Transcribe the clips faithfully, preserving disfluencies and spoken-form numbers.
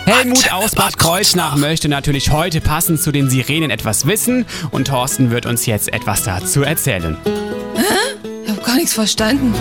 Helmut aus Bad Kreuznach möchte natürlich heute passend zu den Sirenen etwas wissen und Thorsten wird uns jetzt etwas dazu erzählen. Hä? Ich hab gar nichts verstanden.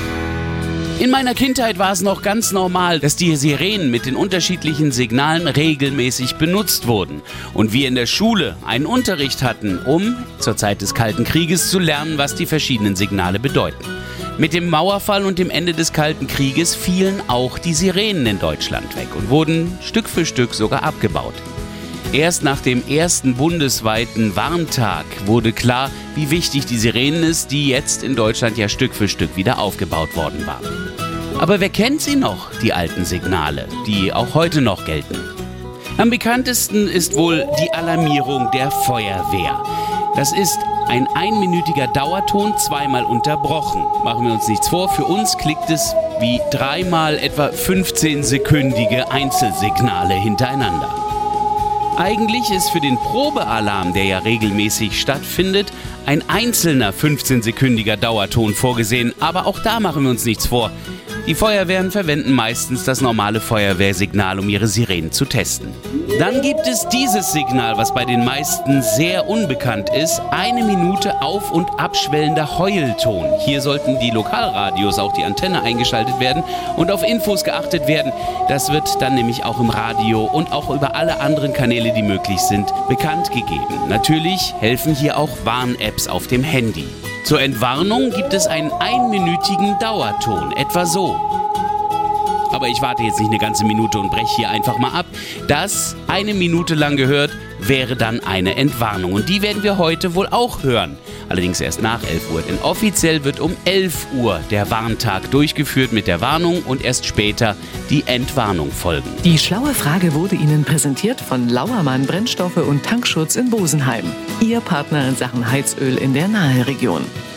In meiner Kindheit war es noch ganz normal, dass die Sirenen mit den unterschiedlichen Signalen regelmäßig benutzt wurden. Und wir in der Schule einen Unterricht hatten, um zur Zeit des Kalten Krieges zu lernen, was die verschiedenen Signale bedeuten. Mit dem Mauerfall und dem Ende des Kalten Krieges fielen auch die Sirenen in Deutschland weg und wurden Stück für Stück sogar abgebaut. Erst nach dem ersten bundesweiten Warntag wurde klar, wie wichtig die Sirenen ist, die jetzt in Deutschland ja Stück für Stück wieder aufgebaut worden waren. Aber wer kennt sie noch, die alten Signale, die auch heute noch gelten? Am bekanntesten ist wohl die Alarmierung der Feuerwehr. Das ist ein einminütiger Dauerton, zweimal unterbrochen. Machen wir uns nichts vor, für uns klingt es wie dreimal etwa fünfzehnsekündige Einzelsignale hintereinander. Eigentlich ist für den Probealarm, der ja regelmäßig stattfindet, ein einzelner fünfzehnsekündiger Dauerton vorgesehen. Aber auch da machen wir uns nichts vor. Die Feuerwehren verwenden meistens das normale Feuerwehrsignal, um ihre Sirenen zu testen. Dann gibt es dieses Signal, was bei den meisten sehr unbekannt ist. Eine Minute auf- und abschwellender Heulton. Hier sollten die Lokalradios, auch die Antenne, eingeschaltet werden und auf Infos geachtet werden. Das wird dann nämlich auch im Radio und auch über alle anderen Kanäle, die möglich sind, bekannt gegeben. Natürlich helfen hier auch Warn-Apps auf dem Handy. Zur Entwarnung gibt es einen einminütigen Dauerton, etwa so. Aber ich warte jetzt nicht eine ganze Minute und breche hier einfach mal ab. Das eine Minute lang gehört, wäre dann eine Entwarnung. Und die werden wir heute wohl auch hören. Allerdings erst nach elf Uhr. Denn offiziell wird um elf Uhr der Warntag durchgeführt mit der Warnung und erst später die Entwarnung folgen. Die schlaue Frage wurde Ihnen präsentiert von Lauermann Brennstoffe und Tankschutz in Bosenheim. Ihr Partner in Sachen Heizöl in der Nahe Region.